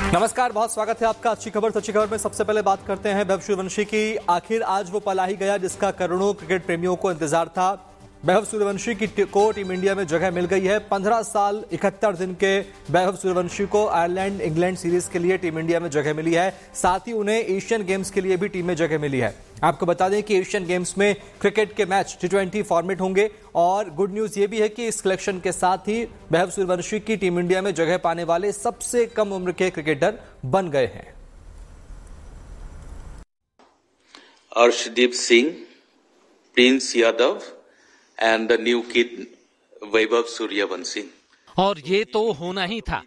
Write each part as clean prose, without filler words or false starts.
नमस्कार, बहुत स्वागत है आपका अच्छी खबर। तो अच्छी खबर में सबसे पहले बात करते हैं वैभव सूर्यवंशी की। आखिर आज वो पल आ ही गया जिसका करोड़ों क्रिकेट प्रेमियों को इंतजार था। वैभव सूर्यवंशी को टीम इंडिया में जगह मिल गई है। 15 साल 71 दिन के वैभव सूर्यवंशी को आयरलैंड इंग्लैंड सीरीज के लिए टीम इंडिया में जगह मिली है। साथ ही उन्हें एशियन गेम्स के लिए भी टीम में जगह मिली है। आपको बता दें कि एशियन गेम्स में क्रिकेट के मैच T20 फॉर्मेट होंगे और गुड न्यूज ये भी है कि इस सिलेक्शन के साथ ही वैभव सूर्यवंशी की टीम इंडिया में जगह पाने वाले सबसे कम उम्र के क्रिकेटर बन गए हैं। Arshdeep Singh, Prince Yadav and the new kid Vaibhav Suryavanshi. और ये तो होना ही था।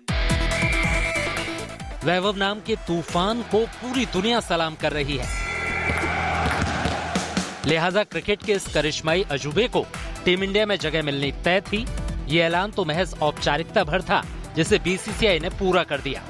वैभव नाम के तूफान को पूरी दुनिया सलाम कर रही है। लिहाजा क्रिकेट के इस करिश्माई अजूबे को टीम इंडिया में जगह मिलनी तय थी। ये ऐलान तो महज औपचारिकता भर था जिसे BCCI ने पूरा कर दिया।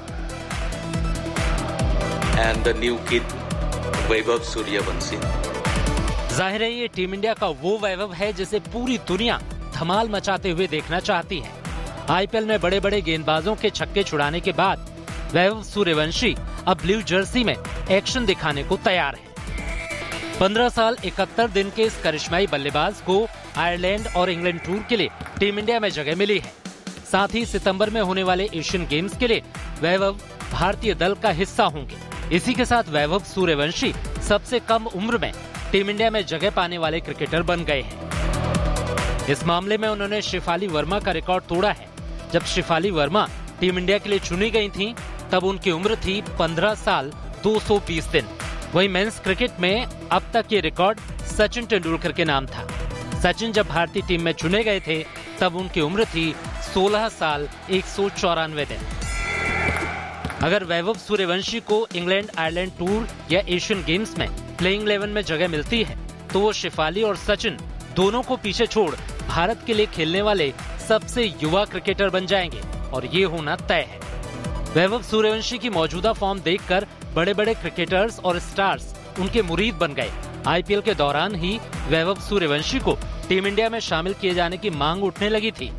And the new kid Vaibhav Suryavanshi. जाहिर है ये टीम इंडिया का वो वैभव है जिसे पूरी दुनिया धमाल मचाते हुए देखना चाहती है। IPL में बड़े बड़े गेंदबाजों के छक्के छुड़ाने के बाद वैभव सूर्यवंशी अब ब्लू जर्सी में एक्शन दिखाने को तैयार है। 15 साल 71 दिन के इस करिश्माई बल्लेबाज को आयरलैंड और इंग्लैंड टूर के लिए टीम इंडिया में जगह मिली है। साथ ही सितंबर में होने वाले एशियन गेम्स के लिए वैभव भारतीय दल का हिस्सा होंगे। इसी के साथ वैभव सूर्यवंशी सबसे कम उम्र में टीम इंडिया में जगह पाने वाले क्रिकेटर बन गए हैं। इस मामले में उन्होंने शेफाली वर्मा का रिकॉर्ड तोड़ा है। जब शेफाली वर्मा टीम इंडिया के लिए चुनी गई थीं, तब उनकी उम्र थी 15 साल 220 दिन। वहीं मेंस क्रिकेट में अब तक ये रिकॉर्ड सचिन तेंदुलकर के नाम था। सचिन जब भारतीय टीम में चुने गए थे, तब उनकी उम्र थी 16 साल 194 दिन। अगर वैभव सूर्यवंशी को इंग्लैंड आयरलैंड टूर या एशियन गेम्स में प्लेइंग 11 में जगह मिलती है तो वो शेफाली और सचिन दोनों को पीछे छोड़ भारत के लिए खेलने वाले सबसे युवा क्रिकेटर बन जाएंगे और ये होना तय है। वैभव सूर्यवंशी की मौजूदा फॉर्म देखकर बड़े बड़े क्रिकेटर्स और स्टार्स उनके मुरीद बन गए। IPL के दौरान ही वैभव सूर्यवंशी को टीम इंडिया में शामिल किए जाने की मांग उठने लगी थी।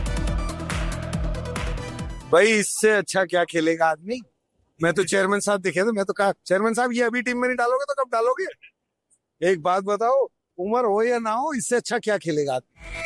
भाई इससे अच्छा क्या खेलेगा आदमी। मैं तो चेयरमैन साहब दिखे तो मैं तो कहा चेयरमैन साहब ये अभी टीम में नहीं डालोगे तो कब डालोगे। एक बात बताओ, उम्र हो या ना हो, इससे अच्छा क्या खेलेगा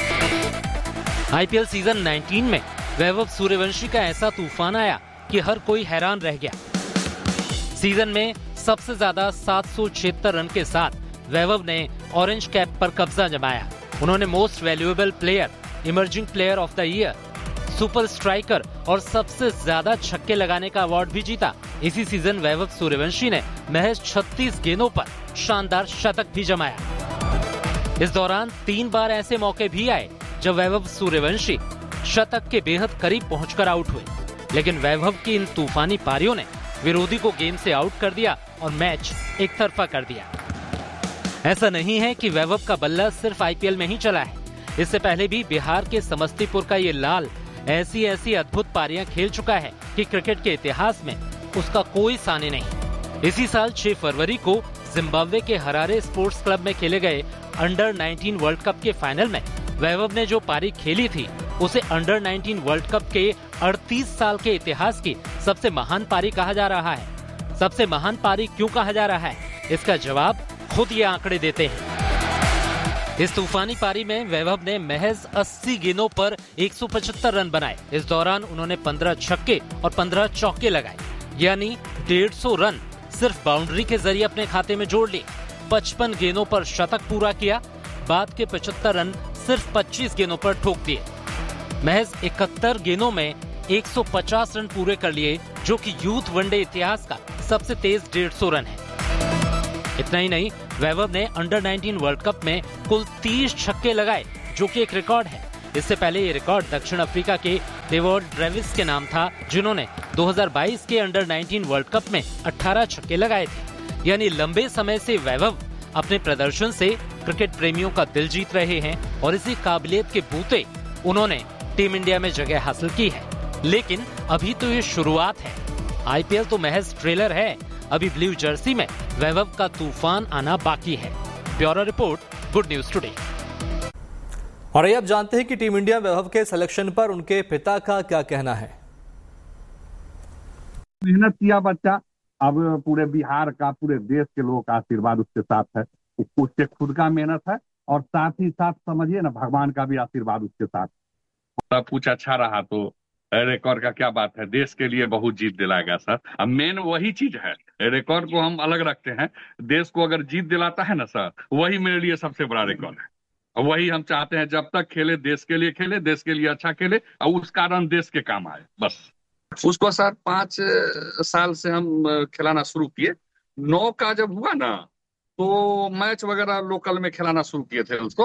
आदमी। IPL सीजन 19 में वैभव सूर्यवंशी का ऐसा तूफान आया कि हर कोई हैरान रह गया। सीजन में सबसे ज्यादा 776 रन के साथ वैभव ने ऑरेंज कैप पर कब्जा जमाया। उन्होंने most valuable player, emerging player of the year, super striker और सबसे ज्यादा छक्के लगाने का अवार्ड भी जीता। इसी सीजन वैभव सूर्यवंशी ने महज 36 गेंदों पर शानदार शतक भी जमाया। इस दौरान 3 बार ऐसे मौके भी आए जब वैभव सूर्यवंशी शतक के बेहद करीब पहुंचकर आउट हुए, लेकिन वैभव की इन तूफानी पारियों ने विरोधी को गेम से आउट कर दिया और मैच एक तरफा कर दिया। ऐसा नहीं है कि वैभव का बल्ला सिर्फ IPL में ही चला है। इससे पहले भी बिहार के समस्तीपुर का ये लाल ऐसी अद्भुत पारियां खेल चुका है कि क्रिकेट के इतिहास में उसका कोई सानी नहीं। इसी साल 6 फरवरी को जिम्बाब्वे के हरारे स्पोर्ट्स क्लब में खेले गए अंडर 19 वर्ल्ड कप के फाइनल में वैभव ने जो पारी खेली थी उसे अंडर 19 वर्ल्ड कप के 38 साल के इतिहास की सबसे महान पारी कहा जा रहा है। सबसे महान पारी क्यों कहा जा रहा है, इसका जवाब खुद ये आंकड़े देते हैं। इस तूफानी पारी में वैभव ने महज 80 गेंदों पर 175 रन बनाए। इस दौरान उन्होंने 15 छक्के और 15 चौके लगाए, यानी 150 रन सिर्फ बाउंड्री के जरिए अपने खाते में जोड़ लिए। 55 गेंदों पर शतक पूरा किया। बाद के 75 रन सिर्फ 25 गेंदों पर ठोक दिए। महज 71 गेंदों में 150 रन पूरे कर लिए, जो कि यूथ वनडे इतिहास का सबसे तेज 150 रन है। इतना ही नहीं, वैभव ने अंडर 19 वर्ल्ड कप में कुल 30 छक्के लगाए, जो कि एक रिकॉर्ड है। इससे पहले ये रिकॉर्ड दक्षिण अफ्रीका के डेवॉर्ड ड्रेविस के नाम था, जिन्होंने 2022 के अंडर 19 वर्ल्ड कप में 18 छक्के लगाए थे। यानी लंबे समय से वैभव अपने प्रदर्शन से क्रिकेट प्रेमियों का दिल जीत रहे हैं और इसी काबिलियत के बूते उन्होंने टीम इंडिया में जगह हासिल की है। लेकिन अभी तो ये शुरुआत है। IPL तो महज ट्रेलर है। अभी ब्लू जर्सी में वैभव का तूफान आना बाकी है। Bureau report, good news today. और ये अब जानते हैं कि टीम इंडिया वैभव के सिलेक्शन पर उनके पिता का क्या कहना है। मेहनत किया बच्चा, अब पूरे बिहार का, पूरे देश के लोगों का आशीर्वाद उसके साथ है। उसके खुद का मेहनत है और साथ ही साथ समझिए ना, भगवान का भी आशीर्वाद उसके साथ। सब कुछ अच्छा रहा तो रिकॉर्ड का क्या बात है, देश के लिए बहुत जीत दिलाएगा सर। अब मेन वही चीज है, रिकॉर्ड को हम अलग रखते हैं, देश को अगर जीत दिलाता है ना सर, वही मेरे लिए सबसे बड़ा रिकॉर्ड है। और वही हम चाहते हैं, जब तक खेले देश के लिए खेले, देश के लिए अच्छा खेले और उस कारण देश के काम आए बस। उसको सर 5 साल से हम खिलाना शुरू किए। 9 का जब हुआ ना तो मैच वगैरह लोकल में खिलाना शुरू किए थे उसको,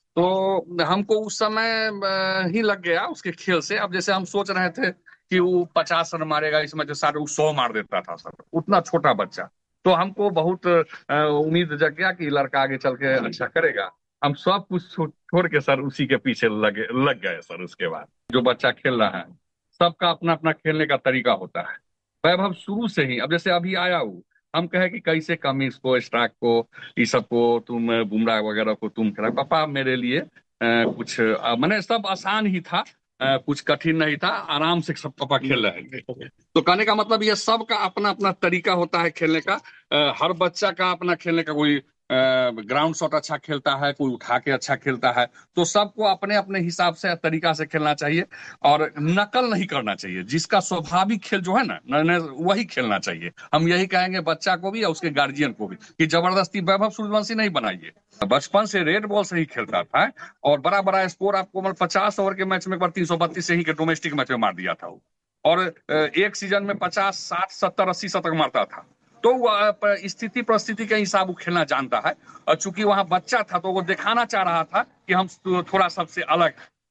तो हमको उस समय ही लग गया उसके खेल से। अब जैसे हम सोच रहे थे कि वो 50 रन मारेगा इस मैच में, सारे वो 100 मार देता था सर, उतना छोटा बच्चा। तो हमको बहुत उम्मीद जग गया कि लड़का आगे चल के अच्छा करेगा। हम सब कुछ छोड़ के सर उसी के पीछे लग गए सर। उसके बाद जो बच्चा खेल रहा है, सबका अपना अपना खेलने का तरीका होता है। वैभव शुरू से ही, अब जैसे अभी आया वो, हम कहे कि कैसे कमिंस को, स्ट्राइक को, इस सब को तुम, बुमराह वगैरह को तुम खेला। पापा मेरे लिए कुछ मैंने सब आसान ही था, कुछ कठिन नहीं था, आराम से सब पापा खेल रहे थे। तो कहने का मतलब ये सबका अपना अपना तरीका होता है खेलने का। हर बच्चा का अपना खेलने का, कोई ग्राउंड शॉट अच्छा खेलता है, कोई उठा के अच्छा खेलता है। तो सबको अपने अपने हिसाब से तरीका से खेलना चाहिए और नकल नहीं करना चाहिए। जिसका स्वाभाविक खेल जो है ना, वही खेलना चाहिए। हम यही कहेंगे बच्चा को भी और उसके गार्जियन को भी कि जबरदस्ती वैभव सूर्यवंशी नहीं बनाइए। बचपन से रेड बॉल से ही खेलता था और बड़ा बड़ा स्कोर आपको 50 ओवर के मैच में 332 से ही के डोमेस्टिक मैच में मार दिया था वो। और एक सीजन में 50, 60, 70, 80 शतक मारता था। तो स्थिति परिस्थिति के हिसाब वो खेलना जानता है। और चूंकि वहां बच्चा था तो वो दिखाना चाह रहा था कि हम थोड़ा सबसे अलग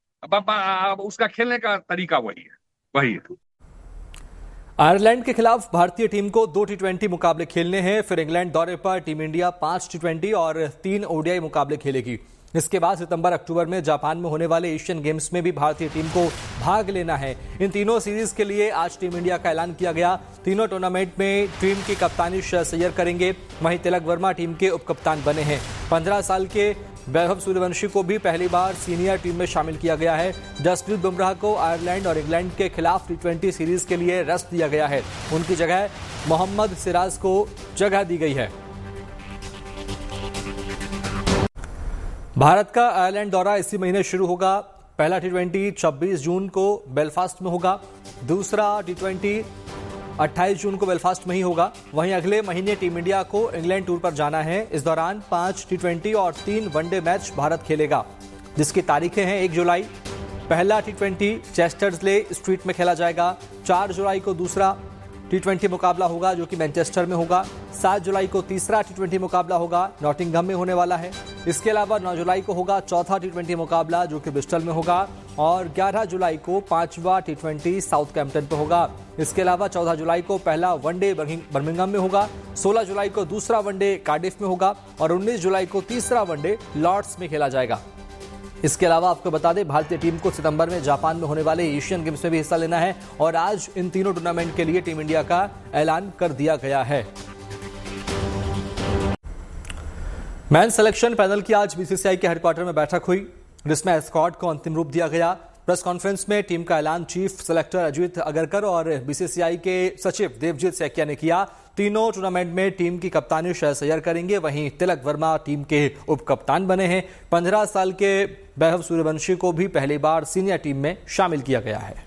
है। उसका खेलने का तरीका वही है। आयरलैंड के खिलाफ भारतीय टीम को 2 T20 मुकाबले खेलने हैं। फिर इंग्लैंड दौरे पर टीम इंडिया 5 T20 और 3 ODI मुकाबले खेलेगी। इसके बाद सितंबर-अक्टूबर में जापान में होने वाले एशियन गेम्स में भी भारतीय टीम को भाग लेना है। इन तीनों सीरीज के लिए आज टीम इंडिया का ऐलान किया गया। तीनों टूर्नामेंट में टीम की कप्तानी श्रेयस अय्यर करेंगे। वहीं तिलक वर्मा टीम के उपकप्तान बने हैं। 15 साल के वैभव सूर्यवंशी को भी पहली बार सीनियर टीम में शामिल किया गया है। जसप्रीत बुमराह को आयरलैंड और इंग्लैंड के खिलाफ T20 सीरीज के लिए रेस्ट दिया गया है। उनकी जगह मोहम्मद सिराज को जगह दी गई है। भारत का आयरलैंड दौरा इसी महीने शुरू होगा। पहला T20 26 जून को बेलफास्ट में होगा, दूसरा T20 28 जून को बेलफास्ट में ही होगा। वहीं अगले महीने टीम इंडिया को इंग्लैंड टूर पर जाना है। इस दौरान 5 T20 और 3 वनडे मैच भारत खेलेगा, जिसकी तारीखें हैं 1 जुलाई पहला T20 चेस्टर्सले स्ट्रीट में खेला जाएगा। 4 जुलाई को दूसरा T20 मुकाबला होगा जो कि मैनचेस्टर में होगा। 7 जुलाई को तीसरा T20 मुकाबला होगा, नॉटिंघम में होने वाला है। इसके अलावा 9 जुलाई को होगा चौथा T20 मुकाबला जो कि ब्रिस्टल में होगा और 11 जुलाई को 5वां T20 साउथहैम्पटन पे होगा। इसके अलावा 14 जुलाई को पहला वनडे बर्मिंघम में होगा, 16 जुलाई को दूसरा वनडे कार्डिफ में होगा और 19 जुलाई को तीसरा वनडे लॉर्ड्स में खेला जाएगा। इसके अलावा आपको बता दें, भारतीय टीम को सितंबर में जापान में होने वाले एशियन गेम्स में भी हिस्सा लेना है और आज इन तीनों टूर्नामेंट के लिए टीम इंडिया का ऐलान कर दिया गया है। मैन सिलेक्शन पैनल की आज बीसीसीआई के हेडक्वार्टर में बैठक हुई, जिसमें स्क्वाड को अंतिम रूप दिया गया। प्रेस कॉन्फ्रेंस में टीम का ऐलान चीफ सेलेक्टर अजीत अगरकर और बीसीसीआई के सचिव देवजीत सैकिया ने किया। तीनों टूर्नामेंट में टीम की कप्तानी श्रेयस अय्यर करेंगे। वहीं तिलक वर्मा टीम के उप कप्तान बने हैं। 15 साल के वैभव सूर्यवंशी को भी पहली बार सीनियर टीम में शामिल किया गया है।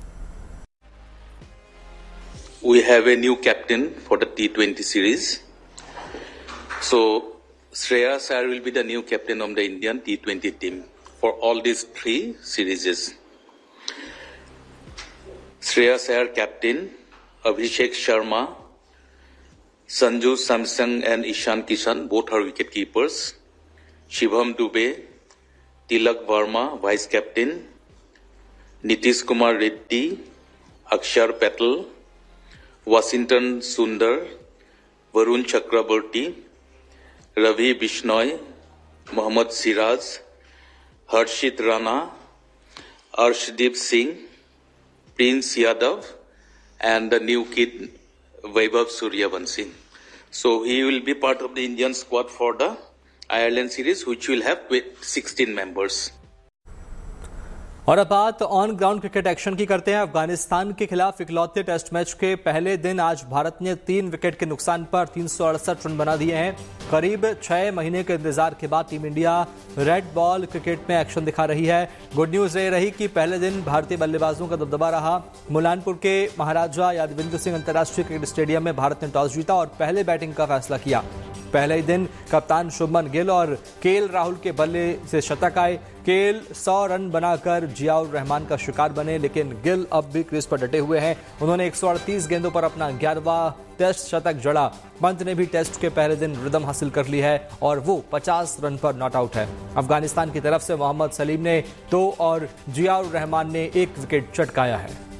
We have a new captain for the T20 series. So Shreyas Iyer will be the new captain of the Indian T20 team for all these 3 series. Shreyas Iyer captain, Abhishek Sharma, Sanju Samson and Ishan Kishan, both are wicket keepers. Shivam Dubey, Tilak Verma, vice captain. Nitish Kumar Reddy, Akshar Patel, Washington Sundar, Varun Chakraborty, Ravi Bishnoi, Mohammad Siraj, Harshit Rana, Arshdeep Singh, Prince Yadav, and the new kid Vaibhav Suryavanshi. So he will be part of the Indian squad for the Ireland series, which will have 16 members. और अब बात on ground cricket action की करते हैं। अफगानिस्तान के खिलाफ इकलौते test match के पहले दिन आज भारत ने 3 विकेट के नुकसान पर 368 रन बना दिए हैं। करीब 6 महीने के इंतजार के बाद team India red ball cricket में एक्शन दिखा रही है। गुड न्यूज ये रही कि पहले दिन भारतीय बल्लेबाजों का दबदबा रहा। मुलानपुर के महाराजा यादविंद्र सिंह अंतर्राष्ट्रीय क्रिकेट स्टेडियम में भारत ने टॉस जीता और पहले बैटिंग का फैसला किया। पहले ही दिन कप्तान शुभमन गिल और केएल राहुल के बल्ले से शतक आए। केएल 100 रन बनाकर जियाउर रहमान का शिकार बने, लेकिन गिल अब भी क्रीज पर डटे हुए हैं। उन्होंने 138 गेंदों पर अपना 11वां टेस्ट शतक जड़ा। पंत ने भी टेस्ट के पहले दिन रिदम हासिल कर ली है और वो 50 रन पर नॉट आउट है। अफगानिस्तान की तरफ से मोहम्मद सलीम ने 2 और जियाउर रहमान ने 1 विकेट चटकाया है।